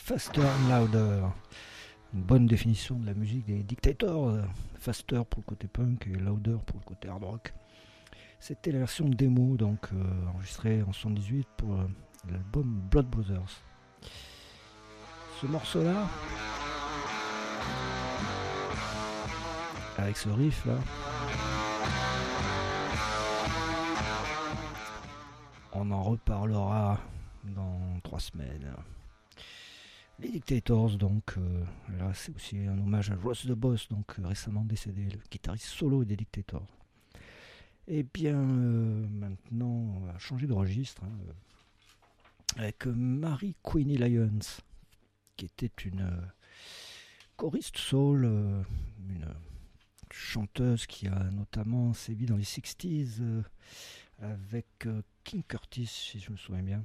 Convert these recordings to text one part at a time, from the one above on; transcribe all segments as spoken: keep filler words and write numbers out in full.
Faster and Louder. Une bonne définition de la musique des Dictators. Faster pour le côté punk et Louder pour le côté hard rock. C'était la version démo, donc euh, enregistrée en soixante-dix-huit pour euh, l'album Blood Brothers. Ce morceau-là, avec ce riff là, on en reparlera dans trois semaines. Les Dictators, donc euh, là c'est aussi un hommage à Ross the Boss, donc euh, récemment décédé, le guitariste solo des Dictators. Et bien euh, maintenant on va changer de registre hein, euh, avec Mary Queenie Lyons, qui était une euh, choriste soul, euh, une chanteuse qui a notamment sévi dans les sixties euh, avec euh, King Curtis, si je me souviens bien,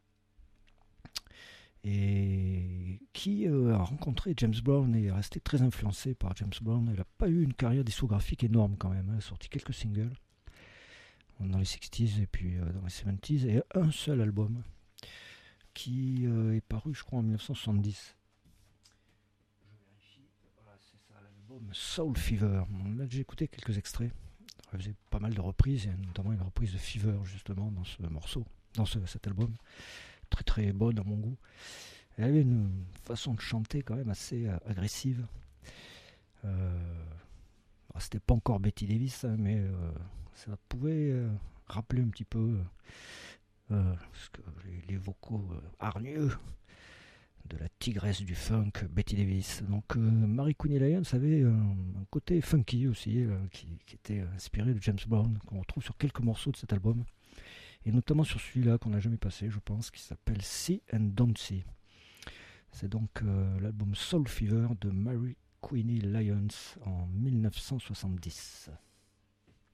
et qui euh, a rencontré James Brown et est resté très influencé par James Brown. Elle n'a pas eu une carrière discographique énorme quand même, elle a sorti quelques singles dans les sixties et puis euh, dans les seventies, et un seul album qui euh, est paru je crois en dix-neuf cent soixante-dix. Voilà, c'est ça, l'album Soul Fever. On a déjà écouté quelques extraits. Elle faisait pas mal de reprises, il y a notamment une reprise de Fever justement dans ce morceau, dans ce, cet album. Très très bonne à mon goût. Elle avait une façon de chanter quand même assez euh, agressive. Euh, c'était pas encore Betty Davis, hein, mais euh, ça pouvait euh, rappeler un petit peu euh, ce que les, les vocaux euh, hargneux de la tigresse du funk, Betty Davis. Donc euh, Mary Queenie Lyons avait euh, un côté funky aussi, euh, qui, qui était inspiré de James Brown, qu'on retrouve sur quelques morceaux de cet album, et notamment sur celui-là qu'on n'a jamais passé, je pense, qui s'appelle See and Don't See. C'est donc euh, l'album Soul Fever de Mary Queenie Lyons en dix-neuf cent soixante-dix.